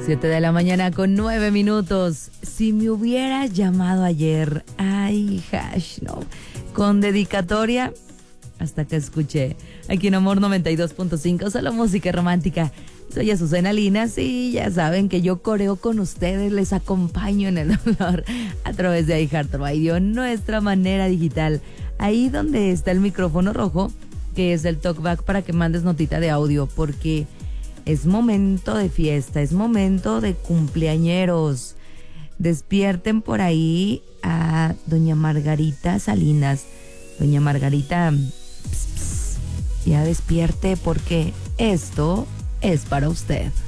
7:09 a.m. Si me hubieras llamado ayer, ay, hash, no. Con dedicatoria hasta que escuché. Aquí en Amor 92.5, solo música romántica. Soy Azucena Linas y ya saben que yo coreo con ustedes, les acompaño en el dolor a través de iHeartRadio, nuestra manera digital. Ahí donde está el micrófono rojo, que es el talkback para que mandes notita de audio, porque es momento de fiesta, es momento de cumpleañeros. Despierten por ahí a doña Margarita Salinas. Doña Margarita, ya despierte porque esto es para usted.